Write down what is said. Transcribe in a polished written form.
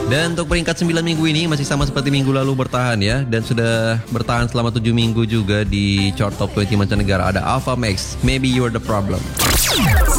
Dan untuk peringkat 9 minggu ini masih sama seperti minggu lalu bertahan ya. Dan sudah bertahan selama 7 minggu juga di chart top 20 mancanegara. Ada Alpha Max, Maybe You're the Problem.